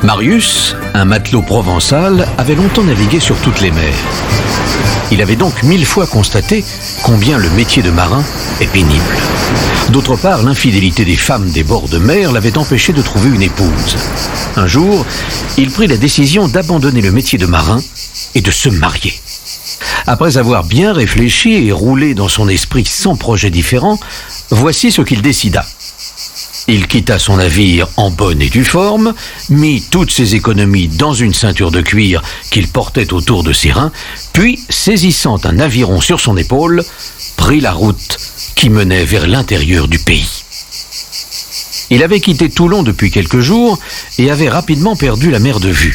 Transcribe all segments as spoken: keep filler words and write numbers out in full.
Marius, un matelot provençal, avait longtemps navigué sur toutes les mers. Il avait donc mille fois constaté combien le métier de marin est pénible. D'autre part, l'infidélité des femmes des bords de mer l'avait empêché de trouver une épouse. Un jour, il prit la décision d'abandonner le métier de marin et de se marier. Après avoir bien réfléchi et roulé dans son esprit cent projets différents, voici ce qu'il décida. Il quitta son navire en bonne et due forme, mit toutes ses économies dans une ceinture de cuir qu'il portait autour de ses reins, puis, saisissant un aviron sur son épaule, prit la route qui menait vers l'intérieur du pays. Il avait quitté Toulon depuis quelques jours et avait rapidement perdu la mer de vue.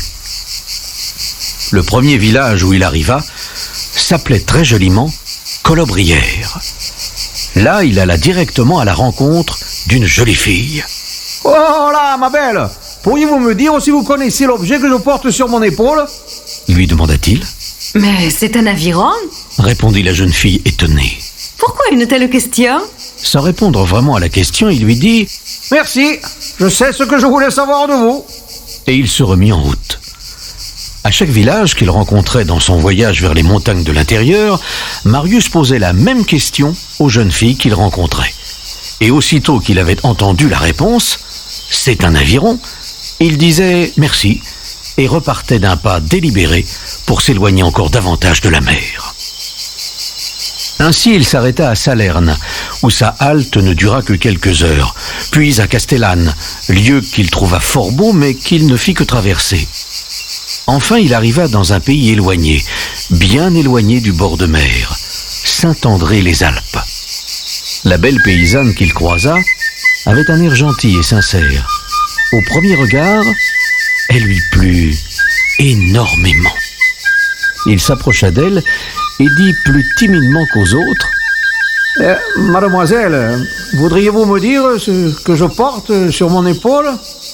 Le premier village où il arriva s'appelait très joliment Colobrières. Là, il alla directement à la rencontre d'une jolie fille. « Oh là, ma belle, pourriez-vous me dire si vous connaissez l'objet que je porte sur mon épaule ?» lui demanda-t-il. « Mais c'est un aviron ?» répondit la jeune fille étonnée. « Pourquoi une telle question ?» Sans répondre vraiment à la question, il lui dit « Merci, je sais ce que je voulais savoir de vous. » Et il se remit en route. À chaque village qu'il rencontrait dans son voyage vers les montagnes de l'intérieur, Marius posait la même question aux jeunes filles qu'il rencontrait. Et aussitôt qu'il avait entendu la réponse, « C'est un aviron », il disait « merci » et repartait d'un pas délibéré pour s'éloigner encore davantage de la mer. Ainsi, il s'arrêta à Salerne, où sa halte ne dura que quelques heures, puis à Castellane, lieu qu'il trouva fort beau mais qu'il ne fit que traverser. Enfin, il arriva dans un pays éloigné, bien éloigné du bord de mer, Saint-André-les-Alpes. La belle paysanne qu'il croisa avait un air gentil et sincère. Au premier regard, elle lui plut énormément. Il s'approcha d'elle et dit plus timidement qu'aux autres eh, « Mademoiselle, voudriez-vous me dire ce que je porte sur mon épaule ?»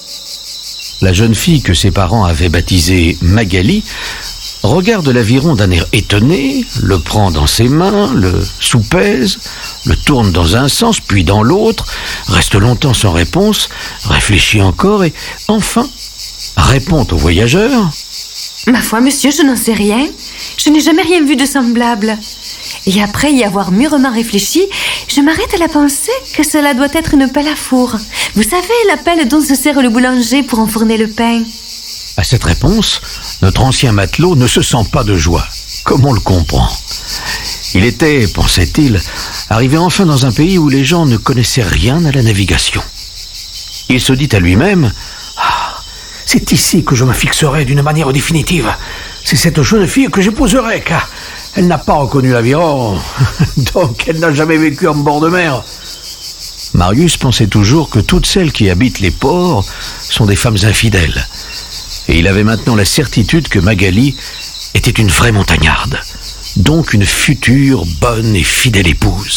La jeune fille que ses parents avaient baptisée Magali regarde l'aviron d'un air étonné, le prend dans ses mains, le soupèse, le tourne dans un sens puis dans l'autre, reste longtemps sans réponse, réfléchit encore et enfin répond au voyageur. « Ma foi, monsieur, je n'en sais rien. Je n'ai jamais rien vu de semblable. Et après y avoir mûrement réfléchi, je m'arrête à la pensée que cela doit être une pelle à four. Vous savez, la pelle dont se sert le boulanger pour enfourner le pain. » À cette réponse, notre ancien matelot ne se sent pas de joie, comme on le comprend. Il était, pensait-il, arrivé enfin dans un pays où les gens ne connaissaient rien à la navigation. Il se dit à lui-même « Ah, c'est ici que je me fixerai d'une manière définitive. C'est cette jeune fille que j'épouserai, car elle n'a pas reconnu l'aviron, donc elle n'a jamais vécu en bord de mer. » Marius pensait toujours que toutes celles qui habitent les ports sont des femmes infidèles. Et il avait maintenant la certitude que Magali était une vraie montagnarde, donc une future bonne et fidèle épouse.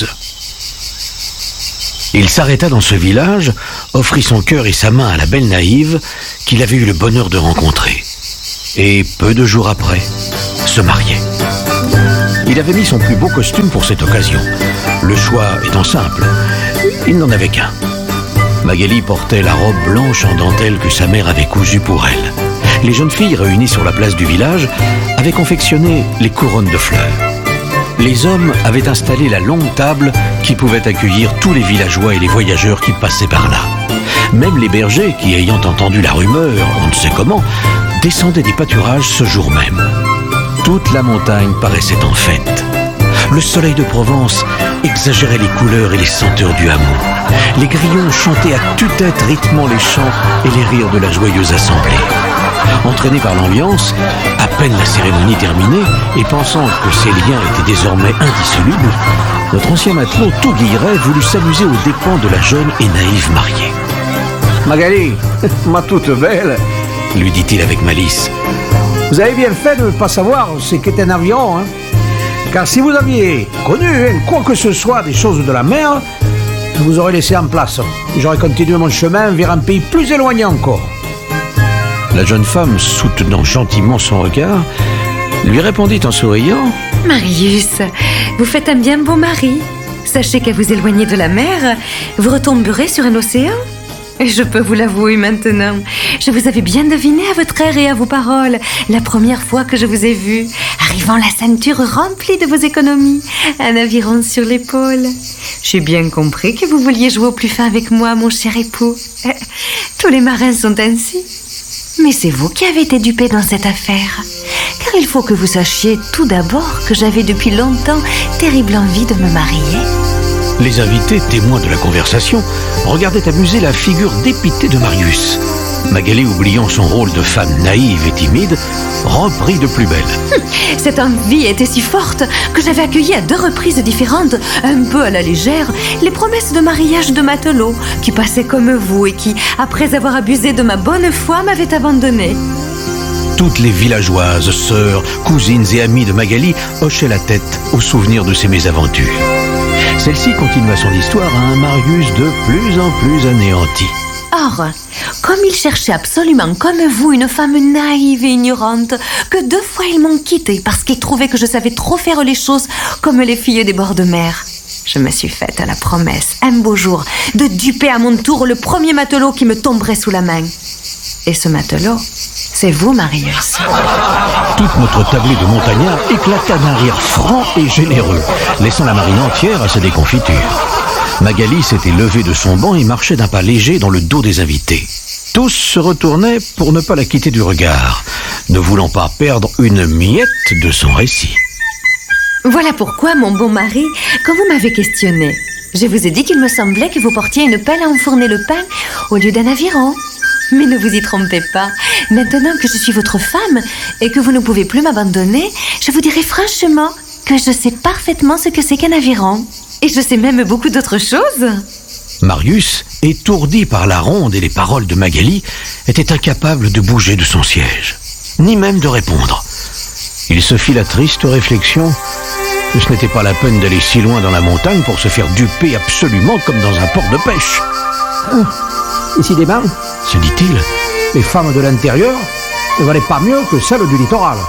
Il s'arrêta dans ce village, offrit son cœur et sa main à la belle naïve qu'il avait eu le bonheur de rencontrer. Et peu de jours après, se mariait. Il avait mis son plus beau costume pour cette occasion, le choix étant simple, il n'en avait qu'un. Magali portait la robe blanche en dentelle que sa mère avait cousue pour elle. Les jeunes filles réunies sur la place du village avaient confectionné les couronnes de fleurs. Les hommes avaient installé la longue table qui pouvait accueillir tous les villageois et les voyageurs qui passaient par là. Même les bergers qui, ayant entendu la rumeur, on ne sait comment, descendaient des pâturages ce jour même. Toute la montagne paraissait en fête. Le soleil de Provence exagérait les couleurs et les senteurs du hameau. Les grillons chantaient à tue-tête rythmant les chants et les rires de la joyeuse assemblée. Entraîné par l'ambiance, à peine la cérémonie terminée, et pensant que ces liens étaient désormais indissolubles, notre ancien matelot tout guilleret voulut s'amuser aux dépens de la jeune et naïve mariée. « Magali, ma toute belle, lui dit-il avec malice, vous avez bien fait de ne pas savoir ce qu'est un aviron, hein? Car si vous aviez connu hein, quoi que ce soit des choses de la mer, je vous aurais laissé en place. J'aurais continué mon chemin vers un pays plus éloigné encore. » La jeune femme, soutenant gentiment son regard, lui répondit en souriant « Marius, vous faites un bien beau mari. Sachez qu'à vous éloigner de la mer, vous retomberez sur un océan. Et je peux vous l'avouer maintenant, je vous avais bien deviné à votre air et à vos paroles la première fois que je vous ai vu, arrivant la ceinture remplie de vos économies, un aviron sur l'épaule. J'ai bien compris que vous vouliez jouer au plus fin avec moi, mon cher époux. Tous les marins sont ainsi. Mais c'est vous qui avez été dupé dans cette affaire. Car il faut que vous sachiez tout d'abord que j'avais depuis longtemps terrible envie de me marier. Les invités, témoins de la conversation, regardaient amuser la figure dépitée de Marius. Magali, oubliant son rôle de femme naïve et timide, reprit de plus belle. Cette envie était si forte que j'avais accueilli à deux reprises différentes, un peu à la légère, les promesses de mariage de matelots qui passaient comme vous et qui, après avoir abusé de ma bonne foi, m'avaient abandonnée. Toutes les villageoises, sœurs, cousines et amies de Magali hochaient la tête au souvenir de ces mésaventures. Celle-ci continua son histoire à un Marius de plus en plus anéanti. Or, comme il cherchait absolument, comme vous, une femme naïve et ignorante, que deux fois ils m'ont quittée parce qu'ils trouvaient que je savais trop faire les choses comme les filles des bords de mer, je me suis faite à la promesse, un beau jour, de duper à mon tour le premier matelot qui me tomberait sous la main. Et ce matelot, c'est vous, Marius. Toute notre tablée de montagnards éclata d'un rire franc et généreux, laissant la marine entière à sa déconfiture. Magali s'était levée de son banc et marchait d'un pas léger dans le dos des invités. Tous se retournaient pour ne pas la quitter du regard, ne voulant pas perdre une miette de son récit. Voilà pourquoi, mon bon mari, quand vous m'avez questionné, je vous ai dit qu'il me semblait que vous portiez une pelle à enfourner le pain au lieu d'un aviron. Mais ne vous y trompez pas. Maintenant que je suis votre femme et que vous ne pouvez plus m'abandonner, je vous dirai franchement que je sais parfaitement ce que c'est qu'un aviron. Et je sais même beaucoup d'autres choses. Marius, étourdi par la ronde et les paroles de Magali, était incapable de bouger de son siège, ni même de répondre. Il se fit la triste réflexion que ce n'était pas la peine d'aller si loin dans la montagne pour se faire duper absolument comme dans un port de pêche. Hum, décidément, se dit-il, les femmes de l'intérieur ne valaient pas mieux que celles du littoral.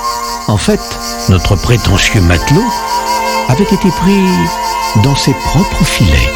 En fait, notre prétentieux matelot avait été pris dans ses propres filets.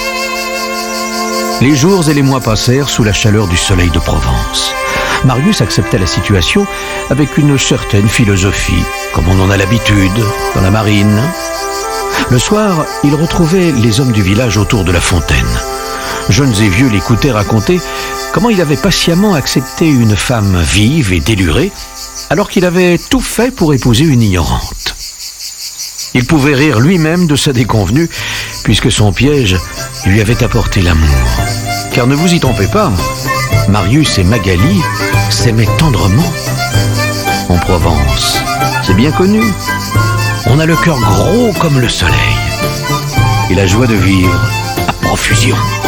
Les jours et les mois passèrent sous la chaleur du soleil de Provence. Marius accepta la situation avec une certaine philosophie, comme on en a l'habitude dans la marine. Le soir, il retrouvait les hommes du village autour de la fontaine. Jeunes et vieux l'écoutaient raconter comment il avait patiemment accepté une femme vive et délurée, alors qu'il avait tout fait pour épouser une ignorante. Il pouvait rire lui-même de sa déconvenue, puisque son piège lui avait apporté l'amour. Car ne vous y trompez pas, Marius et Magali s'aimaient tendrement. En Provence, c'est bien connu, on a le cœur gros comme le soleil et la joie de vivre à profusion.